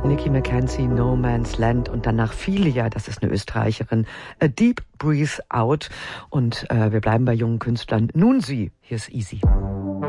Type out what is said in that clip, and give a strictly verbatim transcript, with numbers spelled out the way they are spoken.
Nikki McKenzie, No Man's Land und danach Filia, das ist eine Österreicherin, A Deep Breathe Out und äh, wir bleiben bei jungen Künstlern. Nun sie, hier ist Easy.